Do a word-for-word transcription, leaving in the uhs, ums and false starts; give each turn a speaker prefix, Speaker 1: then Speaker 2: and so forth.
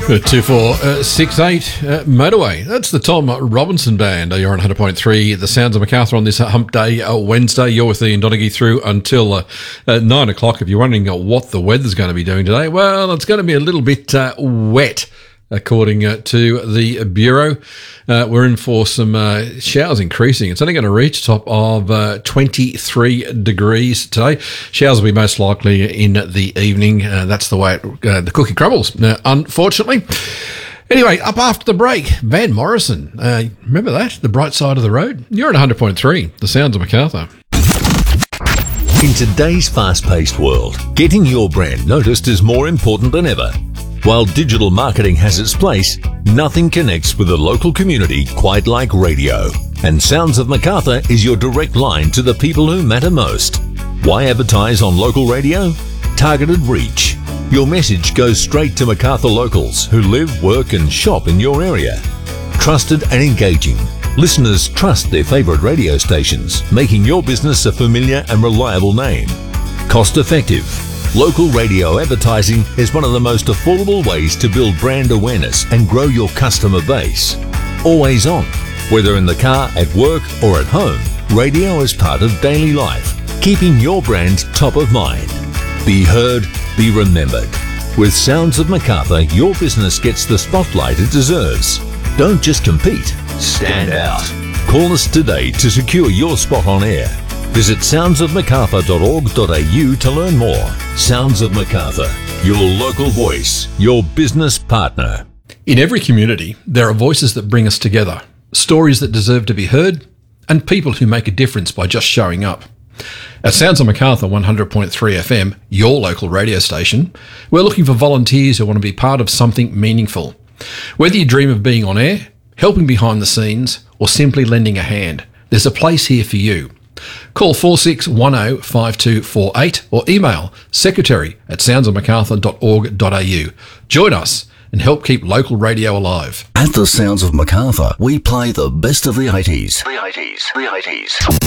Speaker 1: two four six eight uh, Motorway. That's the Tom Robinson Band. You're on one hundred point three. The Sounds of Macarthur on this Hump Day, uh, Wednesday. You're with Ian Donaghy through until uh, uh, nine o'clock. If you're wondering uh, what the weather's going to be doing today, well, it's going to be a little bit uh, wet, according uh, to the Bureau. Uh, we're in for some uh, showers increasing. It's only going to reach a top of uh, twenty-three degrees today. Showers will be most likely in the evening. Uh, that's the way it, uh, the cookie crumbles, uh, unfortunately. Anyway, up after the break, Van Morrison. Uh, remember that? The Bright Side of the Road? You're at one hundred point three, The Sounds of Macarthur.
Speaker 2: In today's fast-paced world, getting your brand noticed is more important than ever. While digital marketing has its place, nothing connects with the local community quite like radio. And Sounds of Macarthur is your direct line to the people who matter most. Why advertise on local radio? Targeted reach. Your message goes straight to Macarthur locals who live, work and shop in your area. Trusted and engaging. Listeners trust their favourite radio stations, making your business a familiar and reliable name. Cost effective. Local radio advertising is one of the most affordable ways to build brand awareness and grow your customer base. Always on. Whether in the car, at work or at home, radio is part of daily life, keeping your brand top of mind. Be heard, be remembered. With Sounds of Macarthur, your business gets the spotlight it deserves. Don't just compete, stand out. Call us today to secure your spot on air. Visit sounds of macarthur dot org dot a u to learn more. Sounds of Macarthur, your local voice, your business partner.
Speaker 1: In every community, there are voices that bring us together, stories that deserve to be heard, and people who make a difference by just showing up. At Sounds of Macarthur one hundred point three F M, your local radio station, we're looking for volunteers who want to be part of something meaningful. Whether you dream of being on air, helping behind the scenes, or simply lending a hand, there's a place here for you. Call four six one zero five two four eight or email secretary at sounds of macarthur dot org dot a u. Join us and help keep local radio alive.
Speaker 3: At the Sounds of Macarthur, we play the best of the eighties. The eighties. The eighties.